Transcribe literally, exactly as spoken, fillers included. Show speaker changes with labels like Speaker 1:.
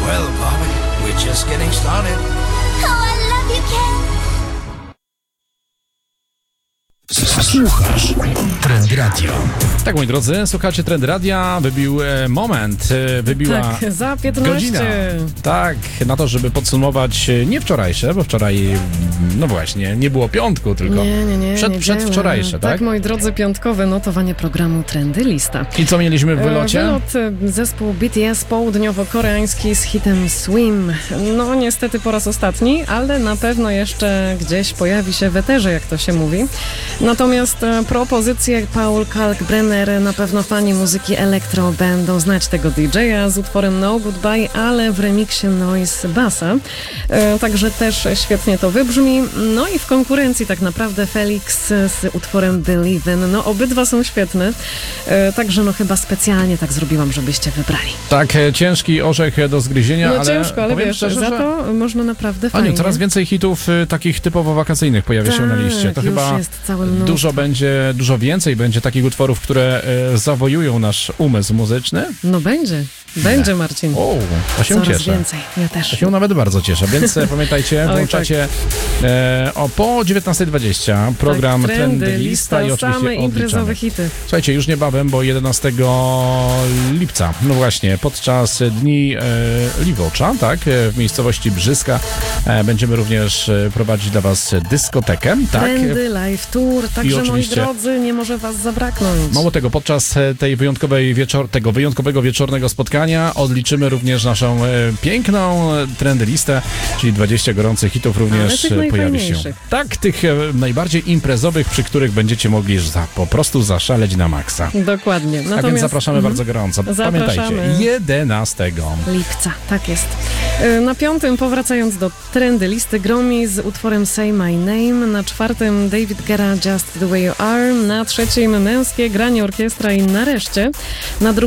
Speaker 1: Well, Bobby, we're just getting started.
Speaker 2: Oh, I love you, Ken.
Speaker 3: Słuchasz Trend Radio.
Speaker 4: Tak, moi drodzy, słuchacie Trend Radia. Wybił e, moment, e, wybiła
Speaker 5: Tak, za piętnaście.
Speaker 4: godzina. Tak, na to, żeby podsumować e, nie wczorajsze, bo wczoraj, no właśnie, nie było piątku, tylko
Speaker 5: Nie, nie, nie.
Speaker 4: przed,
Speaker 5: nie
Speaker 4: przedwczorajsze, tak?
Speaker 5: Tak, moi drodzy, piątkowe notowanie programu Trendy Lista.
Speaker 4: I co mieliśmy w
Speaker 5: E,
Speaker 4: wylocie?
Speaker 5: Wylot e, zespół B T S południowo-koreański z hitem Swim. No niestety po raz ostatni, ale na pewno jeszcze gdzieś pojawi się w eterze, jak to się mówi. Natomiast e, propozycje Paul Kalkbrenner, na pewno fani muzyki elektro będą znać tego D J a z utworem No Goodbye, ale w remiksie Noise Bassa. E, także też świetnie to wybrzmi. No i w konkurencji tak naprawdę Felix z utworem Believe In. No obydwa są świetne, e, także no chyba specjalnie tak zrobiłam, żebyście wybrali.
Speaker 4: Tak, e, ciężki orzech do zgryzienia,
Speaker 5: No
Speaker 4: ale
Speaker 5: ciężko, ale
Speaker 4: powiem
Speaker 5: wiesz,
Speaker 4: szczerze,
Speaker 5: za
Speaker 4: że...
Speaker 5: to można naprawdę fajnie.
Speaker 4: Aniu, coraz więcej hitów y, takich typowo wakacyjnych pojawia się na
Speaker 5: Tak,
Speaker 4: liście. To
Speaker 5: już
Speaker 4: chyba
Speaker 5: jest całe mnóstwo.
Speaker 4: dużo będzie, dużo więcej będzie takich utworów, które y, zawojują nasz umysł muzyczny.
Speaker 5: No będzie, będzie Marcin.
Speaker 4: O, to się
Speaker 5: Coraz
Speaker 4: cieszę.
Speaker 5: więcej, ja też.
Speaker 4: To się nawet bardzo cieszę, więc e, pamiętajcie,
Speaker 5: Oj,
Speaker 4: włączacie e, o po dziewiętnasta dwadzieścia program
Speaker 5: tak,
Speaker 4: Trendy,
Speaker 5: trendy,
Speaker 4: Lista i oczywiście
Speaker 5: same imprezowe
Speaker 4: odliczamy.
Speaker 5: hity.
Speaker 4: Słuchajcie, już niebawem, bo jedenastego lipca, no właśnie, podczas Dni e, Liwocza, tak, e, w miejscowości Brzyska, e, będziemy również e, prowadzić dla Was dyskotekę, tak.
Speaker 5: Trendy, live tour, także moi
Speaker 4: oczywiście-
Speaker 5: drodzy, nie może was zabraknąć.
Speaker 4: Mało tego, podczas e, tej wyjątkowej wieczor- tego wyjątkowego wieczornego spotkania odliczymy również naszą e, piękną e, trendy listę, czyli dwadzieścia gorących hitów również
Speaker 5: tych
Speaker 4: e, pojawi się.
Speaker 5: najfajniejszych.
Speaker 4: Tak, tych e, najbardziej imprezowych, przy których będziecie mogli za, po prostu zaszaleć na maksa.
Speaker 5: Dokładnie.
Speaker 4: A więc
Speaker 5: Natomiast
Speaker 4: zapraszamy
Speaker 5: mhm.
Speaker 4: bardzo gorąco.
Speaker 5: Zapraszamy.
Speaker 4: Pamiętajcie, jedenastego
Speaker 5: lipca, tak jest. Y, Na piątym, powracając do trendy listy, Gromi z utworem Say My Name. Na czwartym David Guetta, Just The Way You Are. Na trzecim męskie granie orkiestra i nareszcie. Na drugim